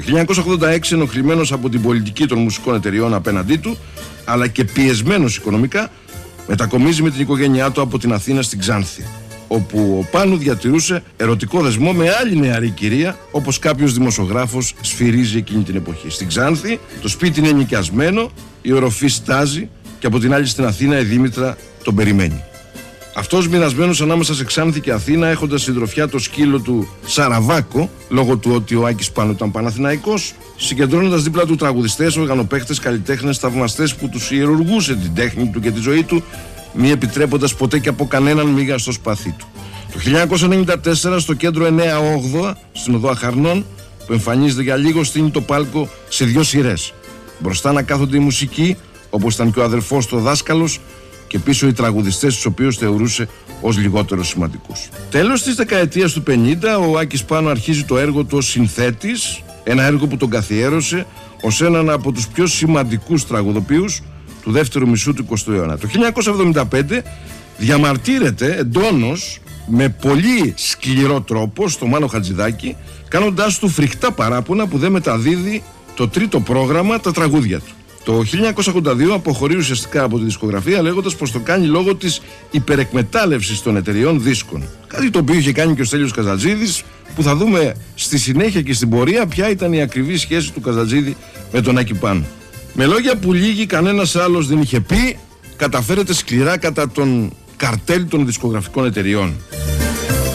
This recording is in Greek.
Το 1986, ενοχλημένος από την πολιτική των μουσικών εταιριών απέναντί του, αλλά και πιεσμένος οικονομικά, μετακομίζει με την οικογένειά του από την Αθήνα στην Ξάνθη, όπου ο Πάνου διατηρούσε ερωτικό δεσμό με άλλη νεαρή κυρία, όπως κάποιος δημοσιογράφος σφυρίζει εκείνη την εποχή. Στην Ξάνθη το σπίτι είναι ενοικιασμένο, η οροφή στάζει και από την άλλη στην Αθήνα η Δήμητρα τον περιμένει. Αυτός μοιρασμένος ανάμεσα σε Ξάνθη και Αθήνα, έχοντας συντροφιά το σκύλο του Σαραβάκο, λόγω του ότι ο Άκης Πάνου ήταν Παναθηναϊκός, συγκεντρώνοντας δίπλα του τραγουδιστές, οργανοπαίχτες, καλλιτέχνες, θαυμαστές που τους ιερουργούσε την τέχνη του και τη ζωή του, μη επιτρέποντας ποτέ και από κανέναν μίγα στο σπαθί του. Το 1994, στο κέντρο 9-8, στην οδό Αχαρνών, που εμφανίζεται για λίγο, στείνει το πάλκο σε 2 σειρές. Μπροστά να κάθονται οι μουσικοί, όπως ήταν και ο αδερφός του ο δάσκαλος, και πίσω οι τραγουδιστές, τους οποίους θεωρούσε ως λιγότερο σημαντικούς. Τέλος της δεκαετίας του 50, ο Άκης Πάνου αρχίζει το έργο του ως συνθέτης, ένα έργο που τον καθιέρωσε ως έναν από τους πιο σημαντικούς τραγουδοποιούς του δεύτερου μισού του 20ου αιώνα. Το 1975 διαμαρτύρεται εντόνως, με πολύ σκληρό τρόπο, στο Μάνο Χατζηδάκη, κάνοντάς του φρικτά παράπονα που δεν μεταδίδει το τρίτο πρόγραμμα τα τραγούδια του. Το 1982 αποχωρεί ουσιαστικά από τη δισκογραφία, λέγοντας πως το κάνει λόγω της υπερεκμετάλλευσης των εταιριών δίσκων. Κάτι το οποίο είχε κάνει και ο Στέλιος Καζατζίδης, που θα δούμε στη συνέχεια και στην πορεία ποια ήταν η ακριβή σχέση του Καζατζίδη με τον Άκη Πάνου. Με λόγια που λίγοι κανένας άλλος δεν είχε πει, καταφέρεται σκληρά κατά τον καρτέλ των δισκογραφικών εταιριών.